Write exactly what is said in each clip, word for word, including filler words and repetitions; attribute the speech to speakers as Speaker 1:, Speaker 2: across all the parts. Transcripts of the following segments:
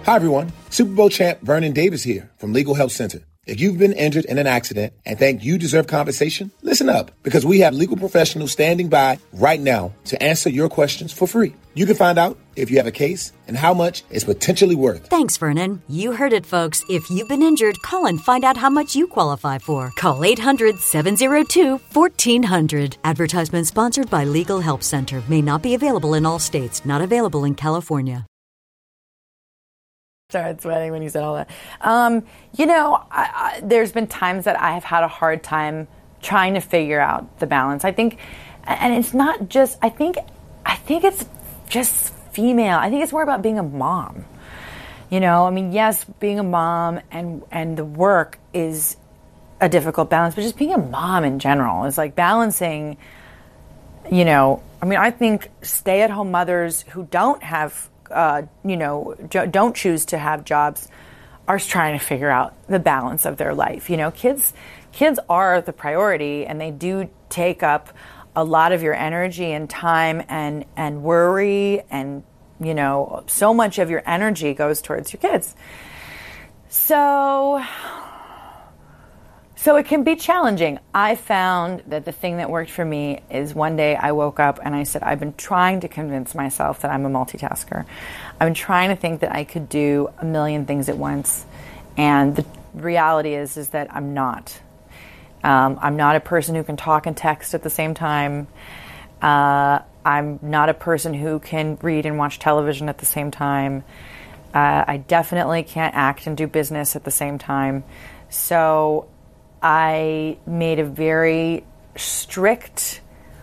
Speaker 1: Hi, everyone. Super Bowl champ Vernon Davis here from Legal Help Center. If you've been injured in an accident and think you deserve compensation, listen up, because we have legal professionals standing by right now to answer your questions for free. You can find out if you have a case and how much it's potentially worth.
Speaker 2: Thanks, Vernon. You heard it, folks. If you've been injured, call and find out how much you qualify for. Call eight hundred, seven oh two, fourteen hundred. Advertisement sponsored by Legal Help Center. May not be available in all states. Not available in California.
Speaker 3: Started sweating when you said all that. Um, you know, I, I, there's been times that I have had a hard time trying to figure out the balance. I think, and it's not just, I think, I think it's just female. I think it's more about being a mom. You know, I mean, yes, being a mom and, and the work is a difficult balance, but just being a mom in general is like balancing, you know, I mean, I think stay-at-home mothers who don't have Uh, you know, don't choose to have jobs are trying to figure out the balance of their life. You know, kids, kids are the priority, and they do take up a lot of your energy and time and, and worry, and, you know, so much of your energy goes towards your kids. So, so it can be challenging. I found that the thing that worked for me is one day I woke up and I said, I've been trying to convince myself that I'm a multitasker. I've been trying to think that I could do a million things at once. And the reality is, is that I'm not. Um, I'm not a person who can talk and text at the same time. Uh, I'm not a person who can read and watch television at the same time. Uh, I definitely can't act and do business at the same time. So I made a very strict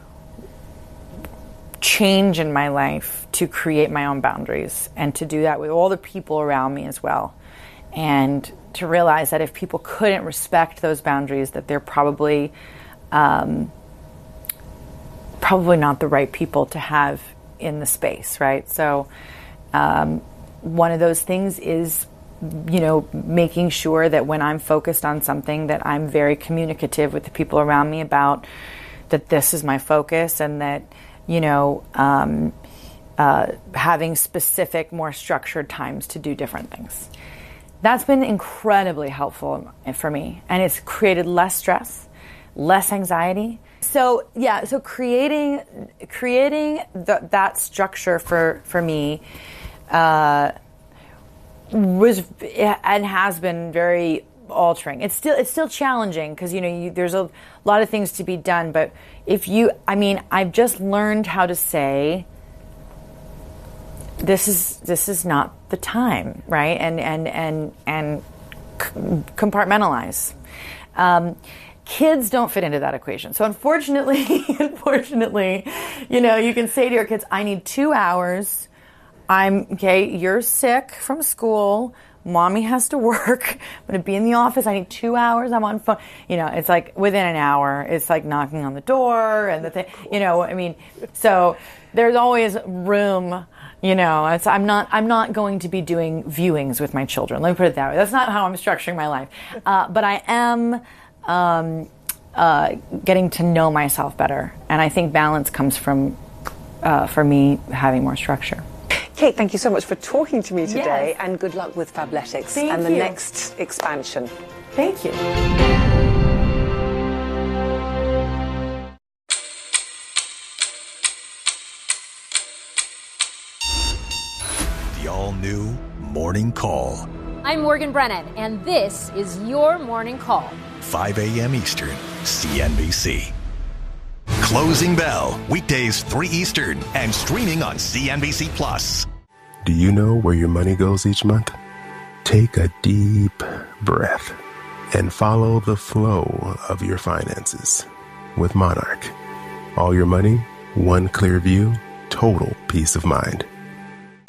Speaker 3: change in my life to create my own boundaries, and to do that with all the people around me as well. And to realize that if people couldn't respect those boundaries, that they're probably um, probably not the right people to have in the space, right? So um, one of those things is, you know, making sure that when I'm focused on something, that I'm very communicative with the people around me about that this is my focus, and that, you know, um, uh, having specific, more structured times to do different things. That's been incredibly helpful for me, and it's created less stress, less anxiety. So yeah, so creating creating the, that structure for for me uh, was and has been very altering. It's still it's still challenging because, you know, you, there's a lot of things to be done. But if you, I mean, I've just learned how to say, this is this is not the time, right? And and and and compartmentalize. Um, kids don't fit into that equation. So unfortunately, unfortunately, you know, you can say to your kids, I need two hours. I'm okay. You're sick from school. Mommy has to work. I'm going to be in the office. I need two hours. I'm on phone. You know, it's like within an hour, it's like knocking on the door and the thing, you know, I mean, so there's always room, you know, it's, I'm not, I'm not going to be doing viewings with my children. Let me put it that way. That's not how I'm structuring my life. Uh, but I am, um, uh, getting to know myself better. And I think balance comes from, uh, for me having more structure.
Speaker 4: Kate, thank you so much for talking to me today,
Speaker 3: yes.
Speaker 4: and good luck with Fabletics
Speaker 3: Thank
Speaker 4: and the
Speaker 3: you.
Speaker 4: next expansion.
Speaker 3: Thank you.
Speaker 5: The all-new Morning Call.
Speaker 6: I'm Morgan Brennan, and this is your Morning Call.
Speaker 5: five a.m. Eastern, C N B C. Closing Bell, weekdays three Eastern, and streaming on C N B C Plus.
Speaker 7: Do you know where your money goes each month? Take a deep breath and follow the flow of your finances with Monarch. All your money, one clear view, total peace of mind.